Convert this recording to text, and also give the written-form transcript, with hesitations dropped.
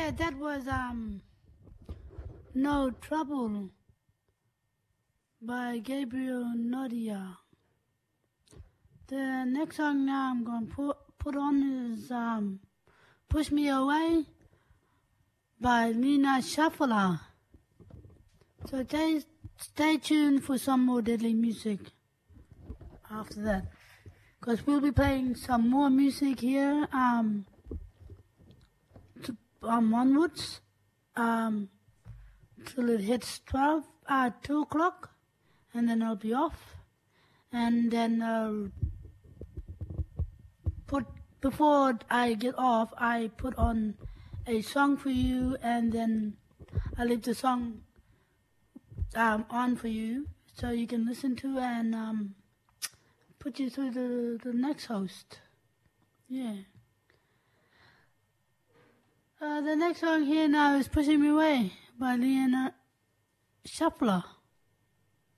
Yeah, that was No Trouble by Gabriel Nodia. The next song now I'm going to put on is Push Me Away by Lina Shafala. So stay tuned for some more deadly music after that, because we'll be playing some more music here onwards till it hits 2 o'clock, and then I'll be off, and then before I get off, I put on a song for you, and then I leave the song on for you so you can listen to and put you through the next host. Yeah. The next song here now is Pushing Me Away by Lina Shafala.